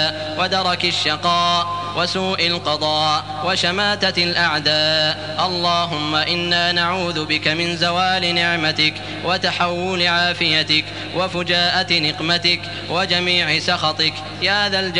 ودرك الشقاء وسوء القضاء وشماتة الأعداء. اللهم إنا نعوذ بك من زوال نعمتك وتحول عافيتك وفجاءة نقمتك وجميع سخطك يا ذا الجلال